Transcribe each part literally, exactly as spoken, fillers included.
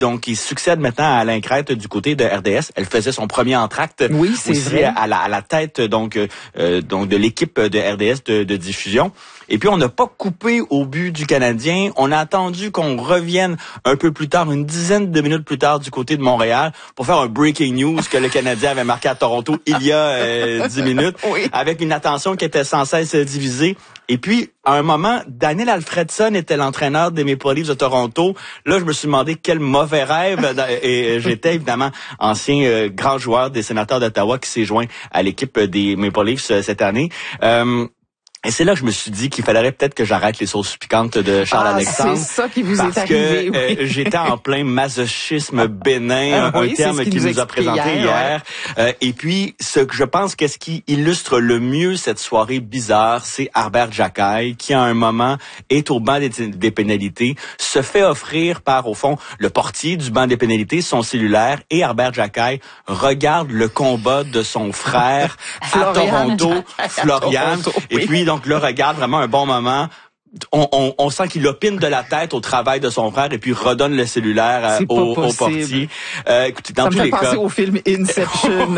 Donc, il succède maintenant à Alain Crête du côté de R D S. Elle faisait son premier entracte oui, c'est aussi vrai. À, la, à la tête donc euh, donc de l'équipe de R D S de, de diffusion. Et puis, on n'a pas coupé au but du Canadien. On a attendu qu'on revienne un peu plus tard, une dizaine de minutes plus tard du côté de Montréal pour faire un breaking news que le Canadien avait marqué à Toronto il y a euh, dix minutes, oui. Avec une attention qui était sans cesse divisée. Et puis, à un moment, Daniel Alfredson était l'entraîneur des Maple Leafs de Toronto. Là, je me suis demandé quel mauvais rêve. Et j'étais évidemment ancien euh, grand joueur des Sénateurs d'Ottawa qui s'est joint à l'équipe des Maple Leafs euh, cette année. Euh, Et c'est là que je me suis dit qu'il faudrait peut-être que j'arrête les sauces piquantes de Charles ah, Alexandre. C'est ça qui vous parce est arrivé. que oui. euh, j'étais en plein masochisme bénin, ah, un oui, terme qu'il nous, nous a présenté hier. hier. Ouais. Euh, et puis, ce que je pense qu'est-ce qui illustre le mieux cette soirée bizarre, c'est Herbert Jacquet, qui à un moment est au banc des, des pénalités, se fait offrir par, au fond, le portier du banc des pénalités, son cellulaire, et Herbert Jacquet regarde le combat de son frère à Toronto, Florian, et puis donc là, regarde vraiment un bon moment. On, on, on sent qu'il opine de la tête au travail de son frère et puis redonne le cellulaire euh, au, au portier. Euh, écoutez, dans Ça tous me fait les penser cas, au film Inception.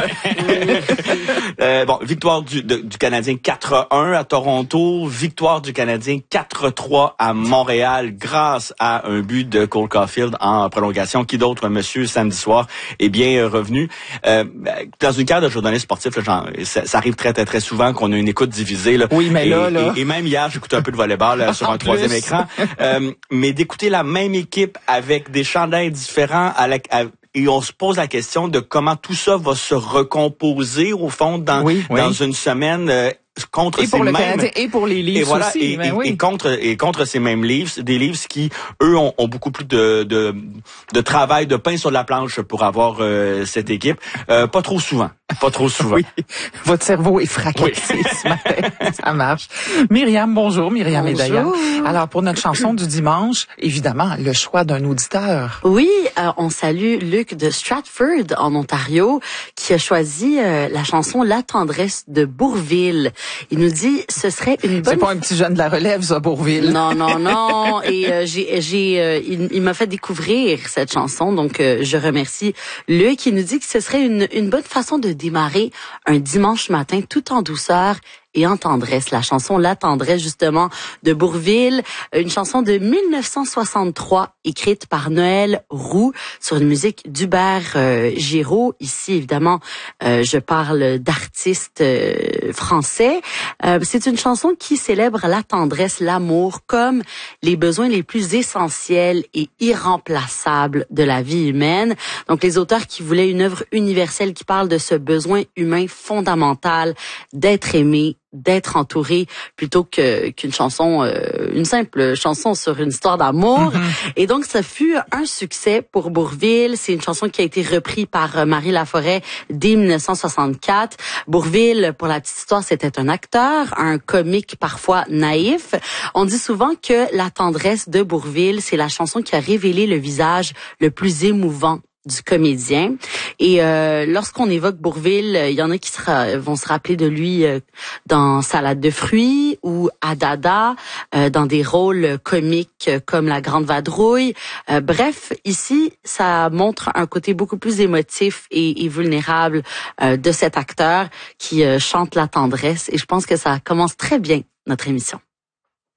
euh, bon, victoire du, de, du Canadien quatre à un à Toronto, victoire du Canadien quatre à trois à Montréal grâce à un but de Cole Caulfield en prolongation. Qui d'autre, monsieur, samedi soir, est bien revenu. Euh, dans une carrière de journaliste sportif, là, genre, ça, ça arrive très, très, très souvent qu'on a une écoute divisée. Là, oui, mais et, là, là... Et, et même hier, j'écoutais un peu de volleyball sur un troisième écran, euh, mais d'écouter la même équipe avec des chandails différents à la, à, et on se pose la question de comment tout ça va se recomposer au fond dans, oui, oui. dans une semaine euh, contre et ces pour le mêmes Canadien et pour les Leafs et voilà, aussi, et, ben et, oui. et contre et contre ces mêmes Leafs, des Leafs qui eux ont, ont beaucoup plus de, de de travail, de pain sur la planche pour avoir euh, cette équipe, euh, pas trop souvent. Pas trop souvent. Oui. Votre cerveau est fracassé oui. ce matin. Ça marche. Myriam, bonjour. Myriam bonjour. Edaya. Alors, pour notre chanson du dimanche, évidemment, le choix d'un auditeur. Oui, euh, on salue Luc de Stratford, en Ontario, qui a choisi euh, la chanson La tendresse de Bourvil. Il nous dit, ce serait une bonne... C'est pas un petit jeune de la relève, ça, Bourvil. Non, non, non. Et euh, j'ai, j'ai, euh, il, il m'a fait découvrir cette chanson, donc euh, je remercie Luc. qui nous dit que ce serait une, une bonne façon de démarrer un dimanche matin tout en douceur et en tendresse. La chanson La tendresse, justement, de Bourvil, une chanson de mille neuf cent soixante-trois, écrite par Noël Roux, sur une musique d'Hubert euh, Giraud. Ici, évidemment, euh, je parle d'artistes euh, français. Euh, c'est une chanson qui célèbre la tendresse, l'amour, comme les besoins les plus essentiels et irremplaçables de la vie humaine. Donc, les auteurs qui voulaient une œuvre universelle qui parle de ce besoin humain fondamental d'être aimé, d'être entouré, plutôt que qu'une chanson, euh, une simple chanson sur une histoire d'amour. Mm-hmm. Et donc, ça fut un succès pour Bourvil. C'est une chanson qui a été reprise par Marie Laforêt dès mille neuf cent soixante-quatre. Bourvil, pour la petite histoire, c'était un acteur, un comique parfois naïf. On dit souvent que La tendresse de Bourvil, c'est la chanson qui a révélé le visage le plus émouvant du comédien. Et euh, lorsqu'on évoque Bourvil, il y en a qui sera, vont se rappeler de lui euh, dans Salade de fruits ou à Dada, euh, dans des rôles comiques comme La Grande Vadrouille. Euh, bref, ici, ça montre un côté beaucoup plus émotif et, et vulnérable euh, de cet acteur qui euh, chante la tendresse. Et je pense que ça commence très bien notre émission.